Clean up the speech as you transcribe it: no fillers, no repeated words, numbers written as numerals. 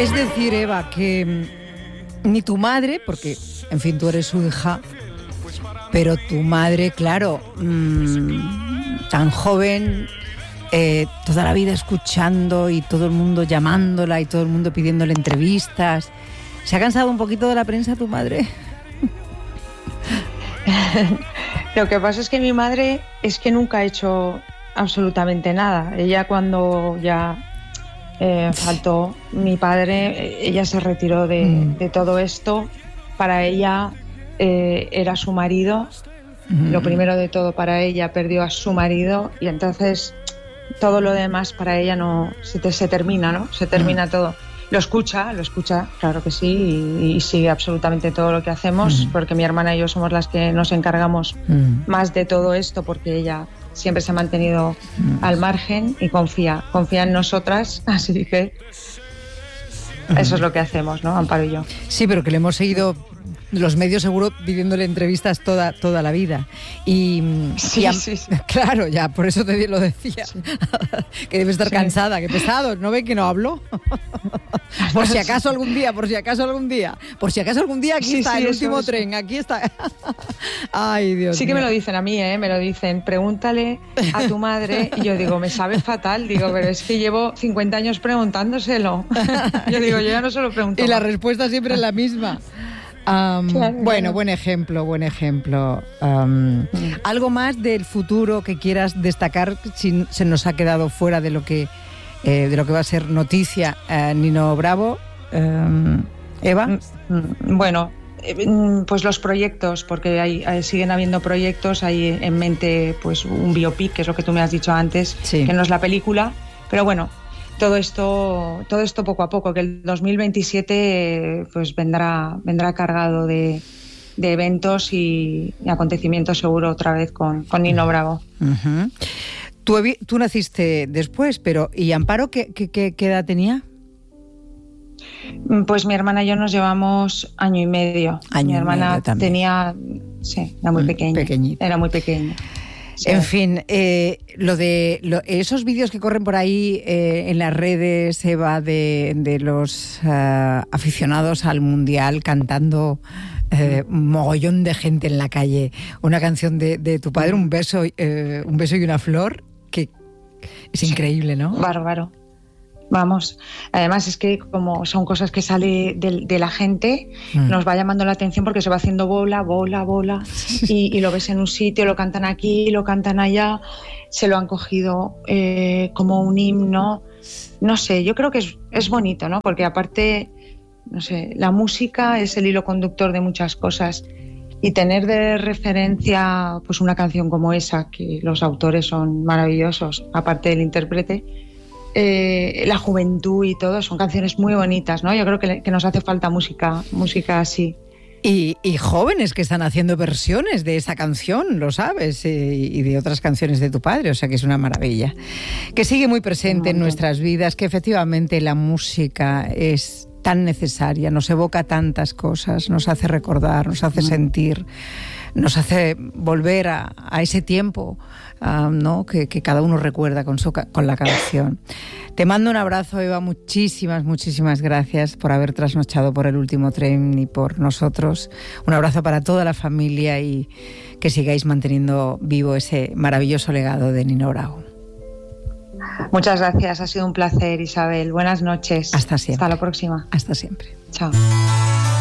Es decir, Eva, que ni tu madre, porque, en fin, tú eres su hija, pero tu madre, claro, tan joven, toda la vida escuchando y todo el mundo llamándola y todo el mundo pidiéndole entrevistas. ¿Se ha cansado un poquito de la prensa tu madre? Lo que pasa es que mi madre es que nunca ha hecho absolutamente nada. Ella cuando ya faltó mi padre, ella se retiró de todo esto. Para ella era su marido. Lo primero de todo, para ella perdió a su marido y entonces todo lo demás para ella no se termina, ¿no? Se termina todo. Lo escucha, claro que sí, y sigue absolutamente todo lo que hacemos, porque mi hermana y yo somos las que nos encargamos más de todo esto, porque ella siempre se ha mantenido al margen y confía en nosotras, así que eso es lo que hacemos, ¿no? Amparo y yo. Sí, pero que le hemos seguido los medios seguro pidiéndole entrevistas toda la vida. Sí. Claro, ya, por eso te lo decía. Sí. Que debe estar cansada, que pesado. ¿No ve que no hablo? Por si acaso algún día, aquí está el último tren, aquí está. Ay, Dios mío. Sí que me lo dicen a mí, me lo dicen. Pregúntale a tu madre. Y yo digo, me sabe fatal. Digo, pero es que llevo 50 años preguntándoselo. Yo digo, yo ya no se lo pregunto. Y la respuesta siempre es la misma. Claro, bueno, buen ejemplo. ¿Algo más del futuro que quieras destacar si se nos ha quedado fuera de lo que va a ser noticia Nino Bravo? Eva. Bueno, pues los proyectos, porque siguen habiendo proyectos. Hay en mente pues un biopic, que es lo que tú me has dicho antes, sí, que no es la película, pero bueno. Todo esto poco a poco, que el 2027 pues vendrá cargado de eventos y acontecimientos seguro otra vez con Nino Bravo. Uh-huh. Tú naciste después, pero ¿y Amparo qué edad tenía? Pues mi hermana y yo nos llevamos año y medio. Mi hermana tenía, sí, era muy pequeña. Pequeñita. Era muy pequeña. Sí. En fin, esos vídeos que corren por ahí en las redes, Eva, de los aficionados al Mundial cantando mogollón de gente en la calle, una canción de tu padre, un beso y una flor, que es increíble, ¿no? Bárbaro. Vamos, además es que como son cosas que sale de la gente, nos va llamando la atención porque se va haciendo bola y lo ves en un sitio, lo cantan aquí, lo cantan allá, se lo han cogido como un himno, no sé, yo creo que es bonito, ¿no? Porque aparte, no sé, la música es el hilo conductor de muchas cosas y tener de referencia pues una canción como esa, que los autores son maravillosos, aparte del intérprete, la juventud y todo, son canciones muy bonitas, ¿no? Yo creo que nos hace falta música así. Y jóvenes que están haciendo versiones de esa canción, lo sabes, y de otras canciones de tu padre, o sea que es una maravilla. Que sigue muy presente en nuestras vidas, que efectivamente la música es tan necesaria, nos evoca tantas cosas, nos hace recordar, nos hace sentir, nos hace volver a ese tiempo, ¿no? que cada uno recuerda con la canción. Te mando un abrazo, Eva, muchísimas gracias por haber trasnochado por el último tren y por nosotros. Un abrazo para toda la familia y que sigáis manteniendo vivo ese maravilloso legado de Nino Bravo. Muchas gracias, ha sido un placer, Isabel. Buenas noches. Hasta siempre. Hasta la próxima. Hasta siempre. Chao.